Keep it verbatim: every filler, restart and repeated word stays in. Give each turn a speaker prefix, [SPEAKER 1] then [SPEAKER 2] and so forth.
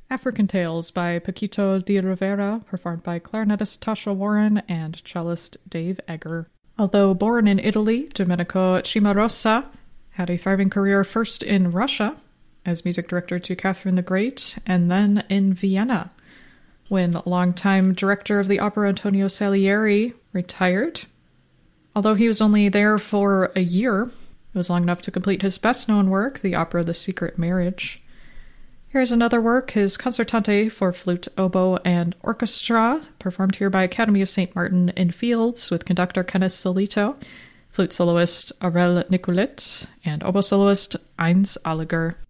[SPEAKER 1] African Tales by Paquito de Rivera, performed by clarinetist Tasha Warren and cellist Dave Egger. Although born in Italy, Domenico Cimarosa had a thriving career first in Russia as music director to Catherine the Great, and then in Vienna, when longtime director of the opera Antonio Salieri retired. Although he was only there for a year, it was long enough to complete his best-known work, the opera The Secret Marriage. Here's another work, his Concertante for flute, oboe, and orchestra, performed here by Academy of Saint Martin in Fields with conductor Kenneth Solito, flute soloist Aurel Nicolet, and oboe soloist Heinz Alliger.